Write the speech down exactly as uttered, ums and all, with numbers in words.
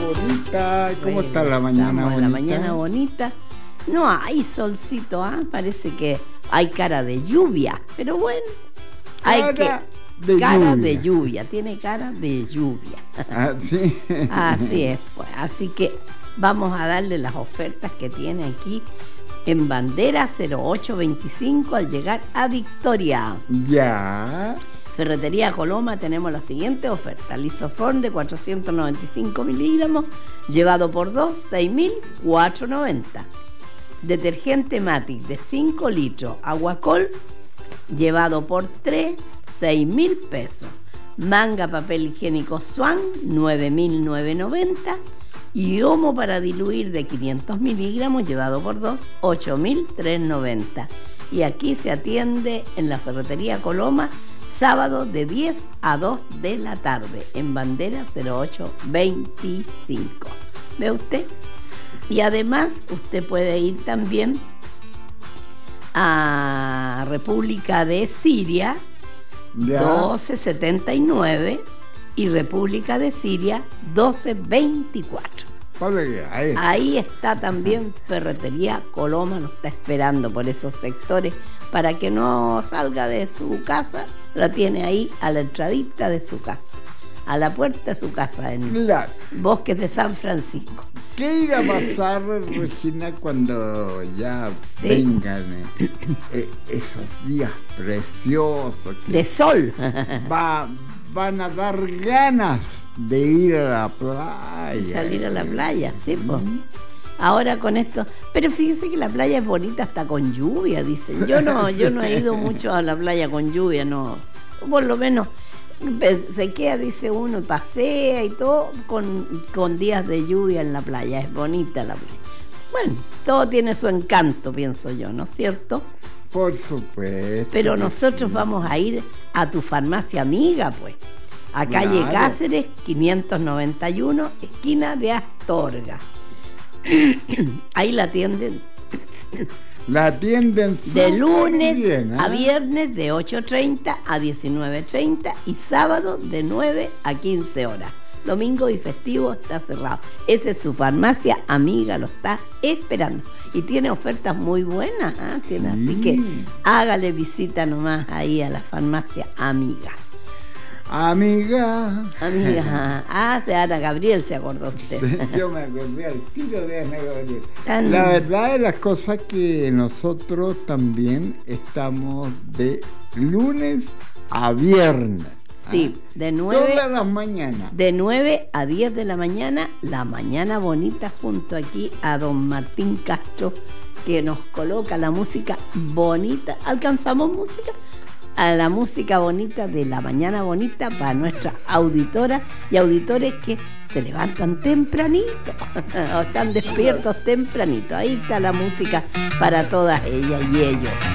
bonita. ¿Cómo está la mañana bonita? La mañana bonita. No hay solcito, ¿ah? ¿eh? Parece que hay cara de lluvia, pero bueno. Hay cara que, de cara lluvia. de lluvia, tiene cara de lluvia. Ah, sí. Así es, pues. Así que vamos a darle las ofertas que tiene aquí en bandera cero ocho veinticinco al llegar a Victoria. Ya. Ferretería Coloma, tenemos la siguiente oferta: Lisoform de cuatrocientos noventa y cinco miligramos, llevado por dos, seis mil cuatrocientos noventa. Detergente Matic de cinco litros, Aguacol, llevado por tres, seis mil pesos. Manga papel higiénico Swan, nueve mil novecientos noventa. Y Omo para diluir de quinientos miligramos, llevado por dos, ocho mil trescientos noventa. Y aquí se atiende en la Ferretería Coloma, sábado de diez a dos de la tarde, en bandera cero ocho veinticinco. ¿Ve usted? Y además usted puede ir también a República de Siria, Ya. doce setenta y nueve, y República de Siria doce veinticuatro. Vale, ahí. Ahí está también Ferretería Coloma, nos está esperando por esos sectores para que no salga de su casa. La tiene ahí a la entradita de su casa, a la puerta de su casa, en Claro. Bosques de San Francisco. ¿Qué irá a pasar, Regina, cuando ya Sí. vengan eh, eh, esos días preciosos que De sol. va, van a dar ganas de ir a la playa? Y salir a la playa, sí, pues. Ahora con esto, pero fíjese que la playa es bonita hasta con lluvia, dicen. Yo no, yo no he ido mucho a la playa con lluvia, no. Por lo menos se queda, dice uno, pasea y todo con, con días de lluvia en la playa. Es bonita la playa. Bueno, todo tiene su encanto, pienso yo, ¿no es cierto? Por supuesto. Pero que nosotros sí. vamos a ir a tu farmacia amiga, pues. A calle Claro. Cáceres, quinientos noventa y uno, esquina de Astorga. Ahí la atienden La atienden de súper lunes bien, a ¿ah? viernes de ocho treinta a diecinueve treinta y sábado de nueve a quince horas. Domingo y festivo está cerrado. Esa es su farmacia amiga, lo está esperando. Y tiene ofertas muy buenas, ¿ah? Tiene, Sí. así que hágale visita nomás ahí a la farmacia amiga. Amiga. Amiga, ah, se Ana Gabriel se acordó usted. Yo me acordé al tiro de Ana Gabriel. Tan- La verdad de las cosas que nosotros también estamos de lunes a viernes. Sí, ¿ah? de nueve, Todas las mañanas. de nueve a diez de la mañana, la mañana bonita, junto aquí a don Martín Castro, que nos coloca la música bonita. ¿Alcanzamos música? A la música bonita de la mañana bonita para nuestras auditoras y auditores que se levantan tempranito o están despiertos tempranito. Ahí está la música para todas ellas y ellos.